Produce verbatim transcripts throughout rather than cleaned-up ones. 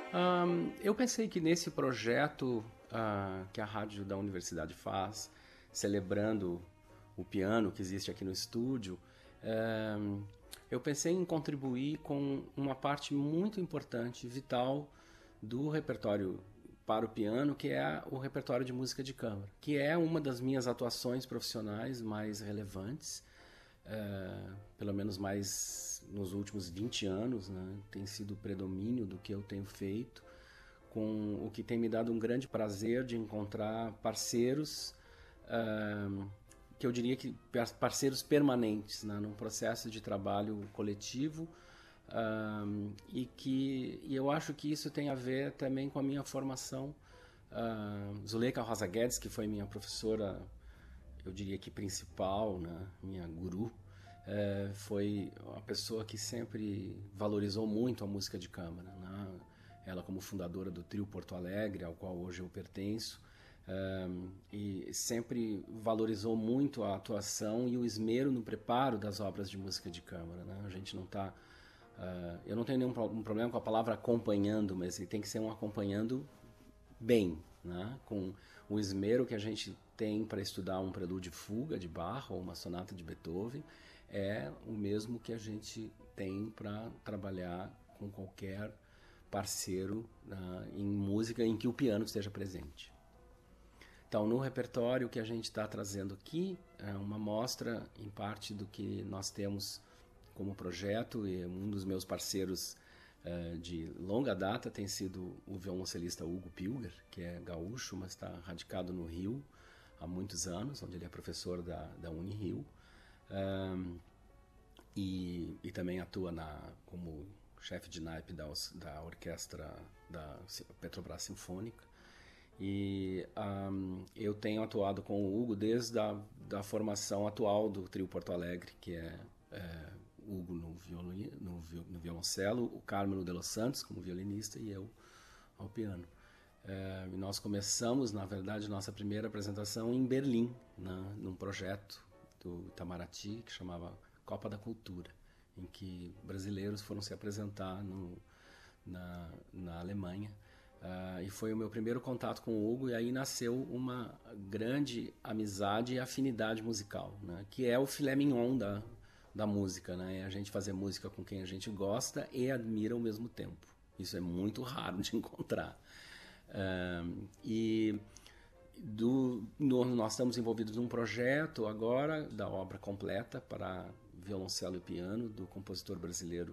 Um, eu pensei que nesse projeto uh, que a rádio da universidade faz, celebrando o piano que existe aqui no estúdio, um, eu pensei em contribuir com uma parte muito importante, vital, do repertório para o piano, que é o repertório de música de câmara, que é uma das minhas atuações profissionais mais relevantes, uh, pelo menos mais nos últimos vinte anos, né? Tem sido o predomínio do que eu tenho feito, com o que tem me dado um grande prazer de encontrar parceiros, uh, que eu diria que parceiros permanentes, né? Num processo de trabalho coletivo, uh, e que e eu acho que isso tem a ver também com a minha formação. Uh, Zuleika Rosa Guedes, que foi minha professora, eu diria que principal, né? Minha guru, é, foi uma pessoa que sempre valorizou muito a música de câmara, né? Ela como fundadora do Trio Porto Alegre, ao qual hoje eu pertenço, é, e sempre valorizou muito a atuação e o esmero no preparo das obras de música de câmara, né? A gente não está... Uh, eu não tenho nenhum pro- um problema com a palavra acompanhando, mas tem que ser um acompanhando bem, né? Com o esmero que a gente tem para estudar um prelúdio de fuga de Bach ou uma sonata de Beethoven é o mesmo que a gente tem para trabalhar com qualquer parceiro uh, em música em que o piano esteja presente. Então, no repertório que a gente está trazendo aqui é uma mostra em parte do que nós temos como projeto, e um dos meus parceiros Uh, de longa data tem sido o violoncelista Hugo Pilger, que é gaúcho, mas está radicado no Rio há muitos anos, onde ele é professor da, da Unirio, um, e, e também atua na, como chefe de naipe da, da orquestra da Petrobras Sinfônica. E um, eu tenho atuado com o Hugo desde a da formação atual do Trio Porto Alegre, que é... é Hugo no, violino, no, no violoncelo, o Carmelo de los Santos como violinista e eu ao piano. É, e nós começamos, na verdade, nossa primeira apresentação em Berlim, né, num projeto do Itamaraty que chamava Copa da Cultura, em que brasileiros foram se apresentar no, na, na Alemanha. Uh, e foi o meu primeiro contato com o Hugo, e aí nasceu uma grande amizade e afinidade musical, né, que é o filé mignon da da música, né? É a gente fazer música com quem a gente gosta e admira ao mesmo tempo. Isso é muito raro de encontrar. Um, e do, no, nós estamos envolvidos num projeto agora da obra completa para violoncelo e piano do compositor brasileiro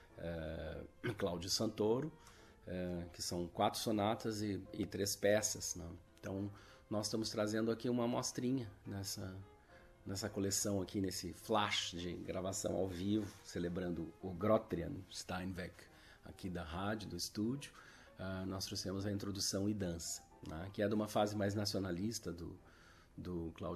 uh, Cláudio Santoro, uh, que são quatro sonatas e, e três peças, né? Então nós estamos trazendo aqui uma amostrinha nessa nessa coleção aqui, nesse flash de gravação ao vivo, celebrando o Grotrian Steinweg aqui da rádio, do estúdio. Uh, nós trouxemos a introdução e dança, né, que é de uma fase mais nacionalista do, do Cláudio